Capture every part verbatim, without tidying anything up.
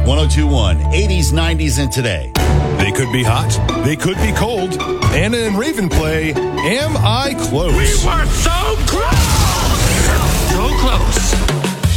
one oh two point one, eighties, nineties, and today. They could be hot. They could be cold. Anna and Raven play Am I Close? We were so close! So close.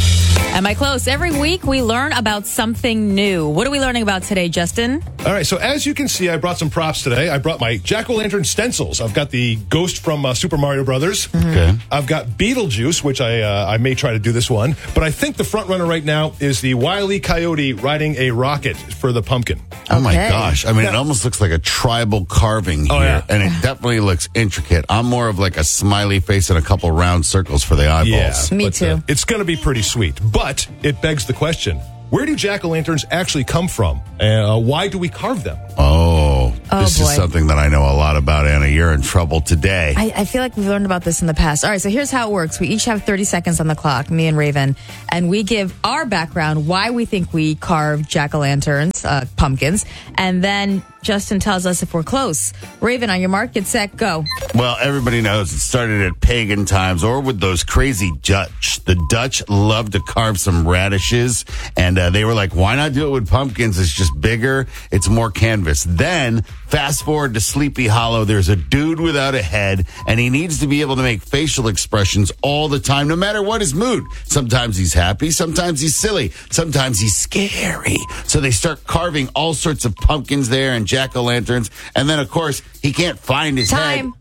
Am I close? Every week we learn about something new. What are we learning about today, Justin? All right, so as you can see, I brought some props today. I brought my Jack-O-Lantern stencils. I've got the ghost from uh, Super Mario Brothers. Mm-hmm. Okay. I've got Beetlejuice, which I uh, I may try to do this one. But I think the front runner right now is the Wile E. Coyote riding a rocket for the pumpkin. Oh, my Okay. gosh. I mean, Yeah. it almost looks like a tribal carving here. Oh, yeah. And it definitely looks intricate. I'm more of like a smiley face and a couple round circles for the eyeballs. Me but, too. Uh, it's going to be pretty sweet. But it begs the question, where do jack-o'-lanterns actually come from? Uh, why do we carve them? Oh, Oh, this boy. is something that I know a lot about, Anna. You're in trouble today. I, I feel like we've learned about this in the past. All right, so here's how it works. We each have thirty seconds on the clock, me and Raven, and we give our background, why we think we carve jack-o'-lanterns, uh, pumpkins, and then Justin tells us if we're close. Raven, on your mark, get set, go. Well, everybody knows it started at pagan times or with those crazy Dutch. The Dutch loved to carve some radishes, and uh, they were like, why not do it with pumpkins? It's just bigger. It's more canvas. Then, fast forward to Sleepy Hollow. There's a dude without a head, and he needs to be able to make facial expressions all the time, no matter what his mood. Sometimes he's happy. Sometimes he's silly. Sometimes he's scary. So they start carving all sorts of pumpkins there and jack-o'-lanterns. And then, of course, he can't find his Time.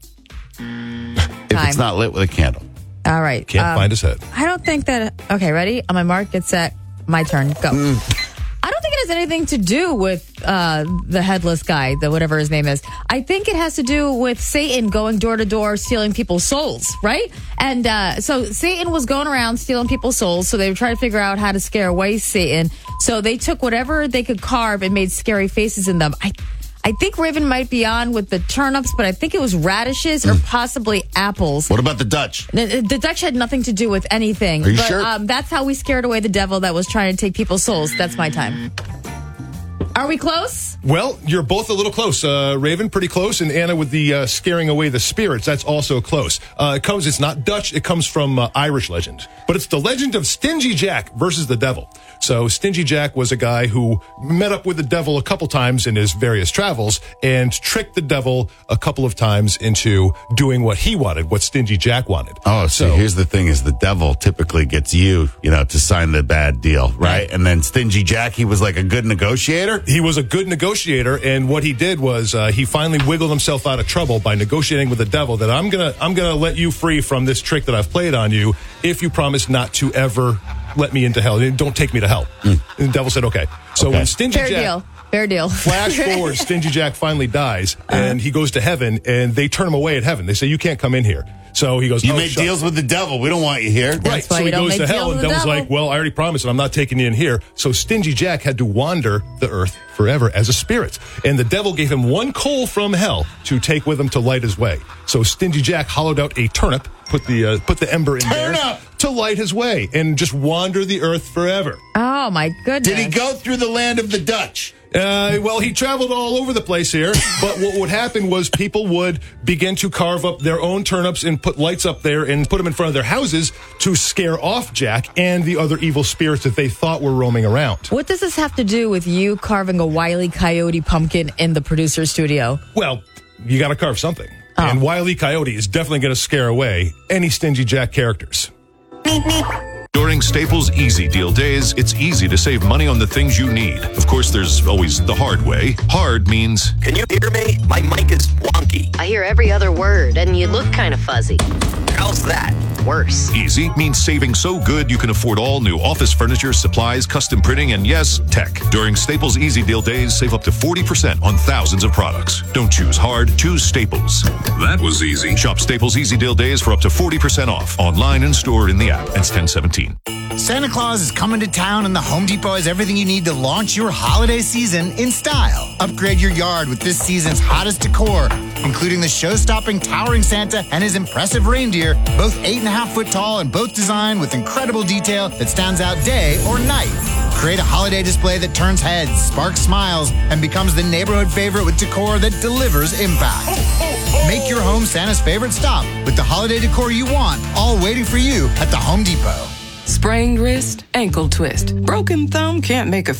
head if Time. it's not lit with a candle. All right. Can't um, find his head. I don't think that... Okay, ready? On my mark, get set, my turn, go. Mm. I don't think it has anything to do with uh, the headless guy, the whatever his name is. I think it has to do with Satan going door to door stealing people's souls, right? And uh, so Satan was going around stealing people's souls, so they were trying to figure out how to scare away Satan. So they took whatever they could carve and made scary faces in them. I I think Raven might be on with the turnips, but I think it was radishes or possibly apples. What about the Dutch? The, the Dutch had nothing to do with anything. Are you but, sure? Um, that's how we scared away the devil that was trying to take people's souls. That's my time. Are we close? Well, you're both a little close. Uh, Raven, pretty close, and Anna with the uh, scaring away the spirits. That's also close. Uh, it comes. It's not Dutch. It comes from uh, Irish legend, but it's the legend of Stingy Jack versus the devil. So Stingy Jack was a guy who met up with the devil a couple times in his various travels and tricked the devil a couple of times into doing what he wanted, what Stingy Jack wanted. Oh, so, So- here's the thing is the devil typically gets you, you know, to sign the bad deal, right? Right. And then Stingy Jack, he was like a good negotiator. He was a good negotiator, and what he did was uh, he finally wiggled himself out of trouble by negotiating with the devil that I'm gonna I'm gonna let you free from this trick that I've played on you if you promise not to ever let me into hell. Don't take me to hell. And the devil said, okay. So Okay. when Stingy Fair Jack deal. Fair deal. flash forward, Stingy Jack finally dies, and he goes to heaven, and they turn him away at heaven. They say, you can't come in here. So he goes, You oh, made shucks. deals with the devil. We don't want you here. Right, That's why so you he don't goes make to hell, deals and with the Devil's devil. like, well, I already promised, and I'm not taking you in here. So Stingy Jack had to wander the earth forever as a spirit. And the devil gave him one coal from hell to take with him to light his way. So Stingy Jack hollowed out a turnip, put the uh, put the ember in there Turnip! to light his way, and just wander the earth forever. Oh, my goodness. Did he go through the land of the Dutch? Uh, well, he traveled all over the place here, but what would happen was people would begin to carve up their own turnips and put lights up there and put them in front of their houses to scare off Jack and the other evil spirits that they thought were roaming around. What does this have to do with you carving a Wile E. Coyote pumpkin in the producer studio? Well, you got to carve something. Oh. And Wile E. Coyote is definitely going to scare away any Stingy Jack characters. During Staples Easy Deal Days, it's easy to save money on the things you need. Of course, there's always the hard way. Hard means Can you hear me? My mic is wonky. I hear every other word, and you look kind of fuzzy. How's that? Worse. easy means saving so good you can afford all new office furniture, supplies, custom printing, and yes, tech. During Staples Easy Deal Days, save up to forty percent on thousands of products. Don't choose hard, choose Staples. That was easy. Shop Staples Easy Deal Days for up to forty percent off, online and stored in the app. It's ten seventeen. Santa Claus is coming to town, and the Home Depot has everything you need to launch your holiday season in style. Upgrade your yard with this season's hottest decor, including the show-stopping towering Santa and his impressive reindeer, both eight and a half foot tall and both designed with incredible detail that stands out day or night. Create a holiday display that turns heads, sparks smiles, and becomes the neighborhood favorite with decor that delivers impact. Make your home Santa's favorite stop with the holiday decor you want, all waiting for you at the Home Depot. Sprained wrist, ankle twist. Broken thumb can't make a fist.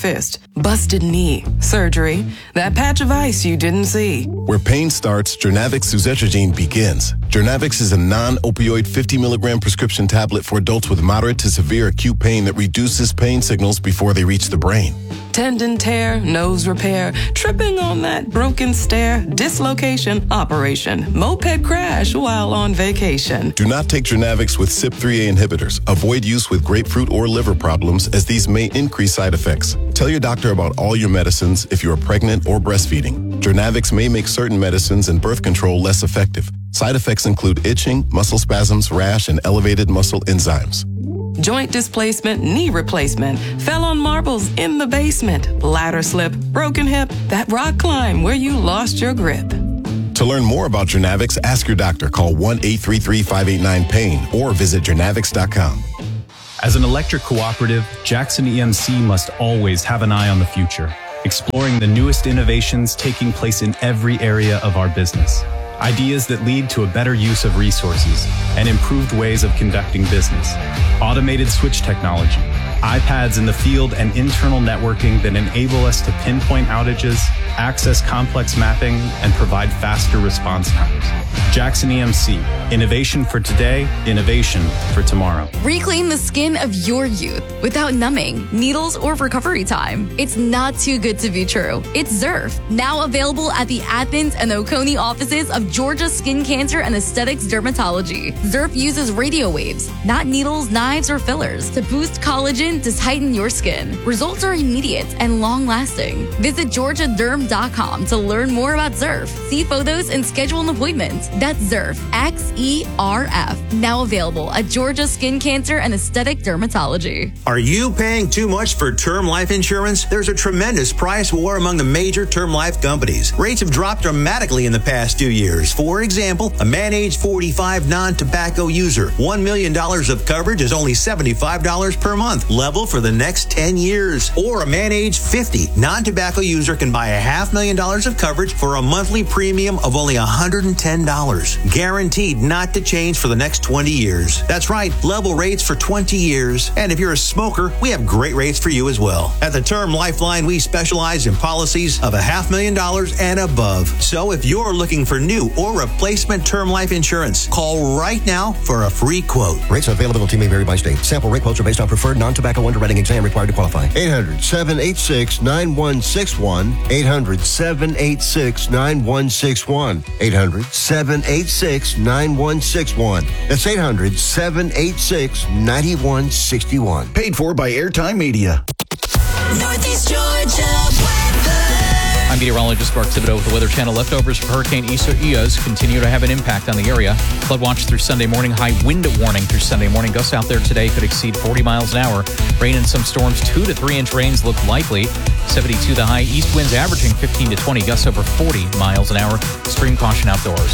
Busted knee, surgery, that patch of ice you didn't see. Where pain starts, Jernavix suzetrigine begins. Jernavix is a non-opioid fifty milligram prescription tablet for adults with moderate to severe acute pain that reduces pain signals before they reach the brain. Tendon tear, nose repair, tripping on that broken stair, dislocation, operation, moped crash while on vacation. Do not take Jernavix with C Y P three A inhibitors. Avoid use with grapefruit or liver problems, as these may increase side effects. Tell your doctor about all your medicines if you are pregnant or breastfeeding. Jernavix may make certain medicines and birth control less effective. Side effects include itching, muscle spasms, rash, and elevated muscle enzymes. Joint displacement, knee replacement, fell on marbles in the basement, ladder slip, broken hip, that rock climb where you lost your grip. To learn more about Jernavix, ask your doctor. Call one eight three three, five eight nine, pain or visit jernavix dot com. As an electric cooperative, Jackson E M C must always have an eye on the future, exploring the newest innovations taking place in every area of our business. Ideas that lead to a better use of resources and improved ways of conducting business. Automated switch technology, iPads in the field, and internal networking that enable us to pinpoint outages, access complex mapping, and provide faster response times. Jackson E M C, innovation for today, innovation for tomorrow. Reclaim the skin of your youth without numbing, needles, or recovery time. It's not too good to be true. It's Zerf, now available at the Athens and Oconee offices of Georgia Skin Cancer and Aesthetics Dermatology. Zerf uses radio waves, not needles, knives, or fillers, to boost collagen to tighten your skin. Results are immediate and long-lasting. Visit georgia derm dot com to learn more about Zerf. See photos and schedule an appointment. That's Zerf, X E R F, now available at Georgia Skin Cancer and Aesthetic Dermatology. Are you paying too much for term life insurance? There's a tremendous price war among the major term life companies. Rates have dropped dramatically in the past two years. For example, a man age forty-five non-tobacco user, one million dollars of coverage is only seventy-five dollars per month, level for the next ten years. Or a man age fifty non-tobacco user can buy a half million dollars of coverage for a monthly premium of only one hundred ten dollars. Guaranteed not to change for the next twenty years. That's right, level rates for twenty years. And if you're a smoker, we have great rates for you as well. At the Term Lifeline, we specialize in policies of a half million dollars and above. So if you're looking for new or replacement term life insurance, call right now for a free quote. Rates and availability may vary by state. Sample rate quotes are based on preferred non-tobacco underwriting exam required to qualify. eight hundred, seven eight six, nine one six one. eight hundred, seven eight six, nine one six one. eight hundred, seven eight six, nine one six one. That's eight hundred, seven eight six, nine one six one. Paid for by Airtime Media. Northeast Georgia weather. I'm meteorologist Mark Thibodeau with the Weather Channel. Leftovers from Hurricane Isaias continue to have an impact on the area. Flood watch through Sunday morning. High wind warning through Sunday morning. Gusts out there today could exceed forty miles an hour. Rain and some storms. Two to three inch rains look likely. seventy-two the high. East winds averaging fifteen to twenty. Gusts over forty miles an hour. Extreme caution outdoors.